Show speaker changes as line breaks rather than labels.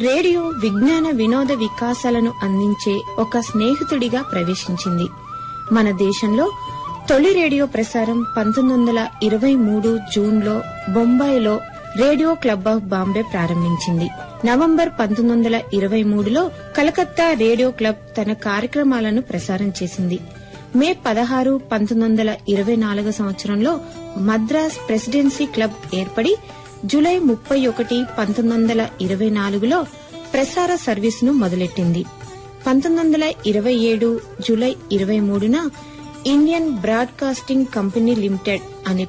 Radio విజ్ఞాన వినోద వికాసాలను అందించే ఒక స్నేహితుడిగా ప్రవేశించింది. మన దేశంలో తొలి రేడియో ప్రసారం 1923 జూన్లో బొంబాయిలో రేడియో క్లబ్ ఆఫ్ బాంబే ప్రారంభించింది. నవంబర్ 1923లో కలకత్తా రేడియో క్లబ్ తన కార్యక్రమాలను ప్రసారం చేసింది. మే 16, 1924 సంవత్సరంలో మద్రాస్ ప్రెసిడెన్సీ క్లబ్ ఏర్పడి జూలై 31, 1924లో ప్రసార సర్వీసును మొదలెట్టింది. 1927 July 23న Indian broadcasting company limited అనే